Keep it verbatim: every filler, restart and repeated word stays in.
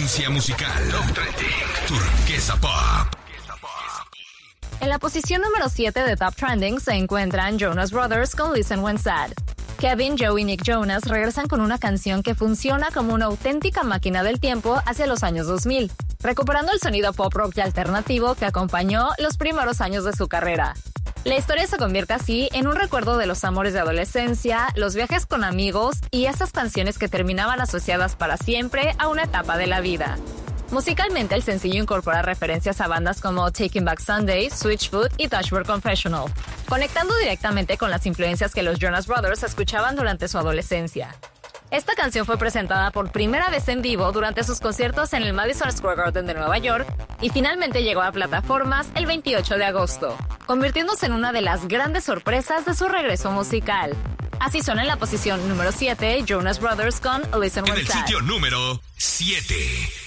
Tendencia musical. Top trending. Turquesa Pop. En la posición número siete de Top Trending se encuentran Jonas Brothers con Listen When Sad. Kevin, Joe y Nick Jonas regresan con una canción que funciona como una auténtica máquina del tiempo hacia los años dos mil, recuperando el sonido pop rock y alternativo que acompañó los primeros años de su carrera. La historia se convierte así en un recuerdo de los amores de adolescencia, los viajes con amigos y esas canciones que terminaban asociadas para siempre a una etapa de la vida. Musicalmente, el sencillo incorpora referencias a bandas como Taking Back Sunday, Switchfoot y Dashboard Confessional, conectando directamente con las influencias que los Jonas Brothers escuchaban durante su adolescencia. Esta canción fue presentada por primera vez en vivo durante sus conciertos en el Madison Square Garden de Nueva York y finalmente llegó a plataformas el veintiocho de agosto, convirtiéndose en una de las grandes sorpresas de su regreso musical. Así son en la posición número siete, Jonas Brothers con Listen When Sad. En el sitio número siete.